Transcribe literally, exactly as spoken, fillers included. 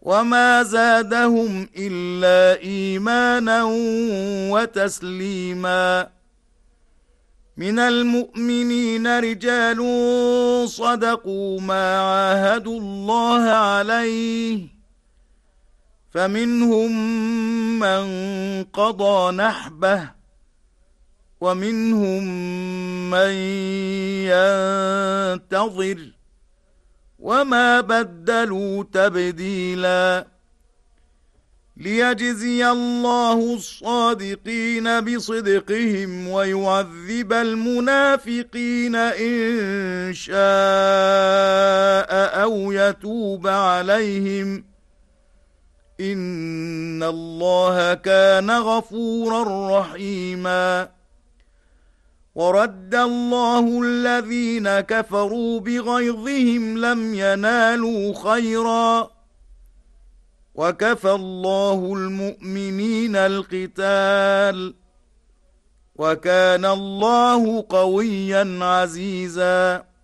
وما زادهم إلا إيمانا وتسليما. من المؤمنين رجال صدقوا ما عاهدوا الله عليه، فمنهم من قضى نحبه، ومنهم من ينتظر، وما بدلوا تبديلا. ليجزي الله الصادقين بصدقهم ويعذب المنافقين إن شاء أو يتوب عليهم، إن الله كان غفورا رحيما. ورد الله الذين كفروا بغيظهم لم ينالوا خيرا، وكفى الله المؤمنين القتال، وكان الله قويا عزيزا.